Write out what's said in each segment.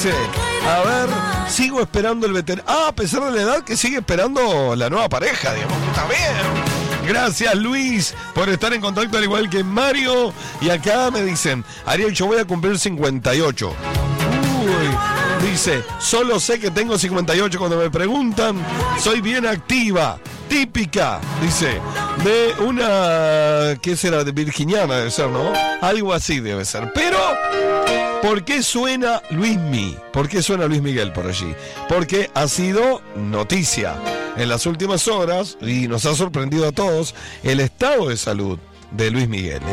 A ver, sigo esperando el veterano. A pesar de la edad, que sigue esperando la nueva pareja, digamos. Está bien. Gracias, Luis, por estar en contacto, al igual que Mario. Y acá me dicen, Ariel, yo voy a cumplir 58. Uy, dice, solo sé que tengo 58 cuando me preguntan. Soy bien activa, típica, dice, de una, ¿qué será? De virginiana debe ser, ¿no? Algo así debe ser. Pero, ¿por qué suena Luismi? ¿Por qué suena Luis Miguel por allí? Porque ha sido noticia en las últimas horas y nos ha sorprendido a todos el estado de salud de Luis Miguel,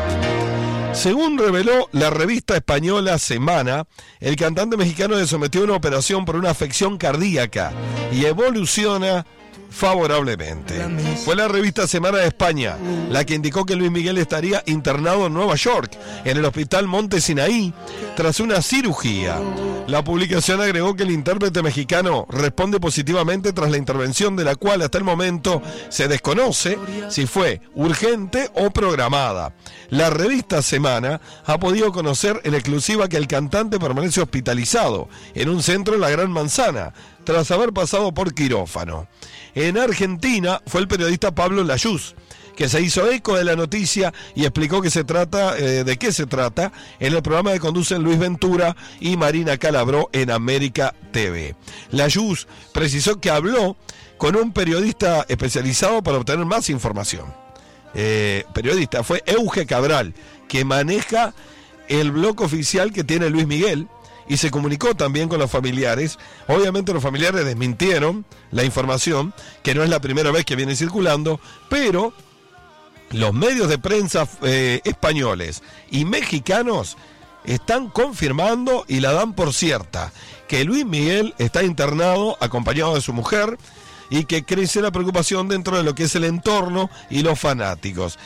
Según reveló la revista española Semana, el cantante mexicano se sometió a una operación por una afección cardíaca y evoluciona favorablemente. Fue la revista Semana de España la que indicó que Luis Miguel estaría internado en Nueva York, en el hospital Monte Sinaí, tras una cirugía. La publicación agregó que el intérprete mexicano responde positivamente tras la intervención, de la cual hasta el momento se desconoce si fue urgente o programada. La revista Semana ha podido conocer en exclusiva que el cantante permanece hospitalizado en un centro en la Gran Manzana, tras haber pasado por quirófano. En Argentina fue el periodista Pablo Layuz que se hizo eco de la noticia y explicó que de qué se trata en el programa que conducen Luis Ventura y Marina Calabró en América TV. Layuz precisó que habló con un periodista especializado para obtener más información. Periodista fue Euge Cabral, que maneja el blog oficial que tiene Luis Miguel, y se comunicó también con los familiares. Obviamente los familiares desmintieron la información, que no es la primera vez que viene circulando, pero los medios de prensa españoles y mexicanos están confirmando y la dan por cierta, que Luis Miguel está internado acompañado de su mujer, y que crece la preocupación dentro de lo que es el entorno y los fanáticos.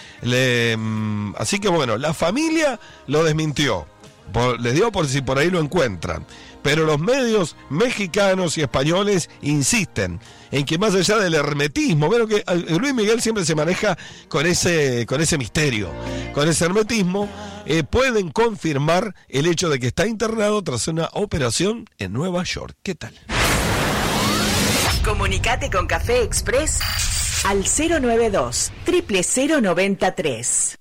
Así que bueno, la familia lo desmintió. Les digo por si por ahí lo encuentran, pero los medios mexicanos y españoles insisten en que más allá del hermetismo, bueno, que Luis Miguel siempre se maneja con ese misterio, con ese hermetismo, pueden confirmar el hecho de que está internado tras una operación en Nueva York. ¿Qué tal? Comunicate con Café Express al 092 000903.